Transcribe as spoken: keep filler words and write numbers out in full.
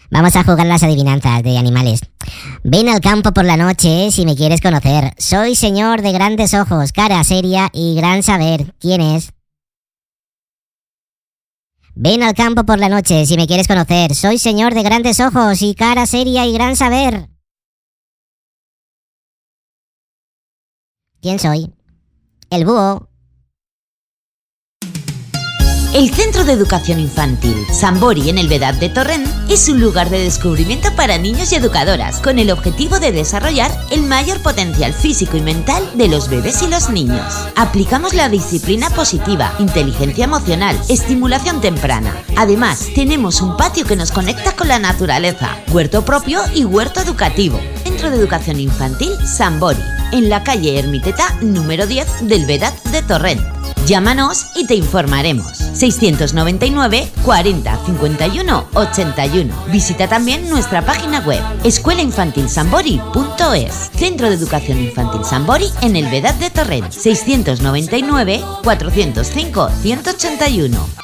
Vamos a jugar a las adivinanzas de animales. Ven al campo por la noche si me quieres conocer. Soy señor de grandes ojos, cara seria y gran saber. ¿Quién es? Ven al campo por la noche si me quieres conocer. Soy señor de grandes ojos y cara seria y gran saber. ¿Quién soy? El búho. El Centro de Educación Infantil Sambori en el Vedad de Torrent es un lugar de descubrimiento para niños y educadoras con el objetivo de desarrollar el mayor potencial físico y mental de los bebés y los niños. Aplicamos la disciplina positiva, inteligencia emocional, estimulación temprana. Además, tenemos un patio que nos conecta con la naturaleza, huerto propio y huerto educativo. Centro de Educación Infantil Sambori, en la calle Ermiteta número diez del Vedad de Torrent. Llámanos y te informaremos. seiscientos noventa y nueve, cuarenta, cincuenta y uno, ochenta y uno. Visita también nuestra página web escuela infantil sambori punto es. Centro de Educación Infantil Sambori en el Vedad de Torrent. seiscientos noventa y nueve, cuatrocientos cinco, ciento ochenta y uno.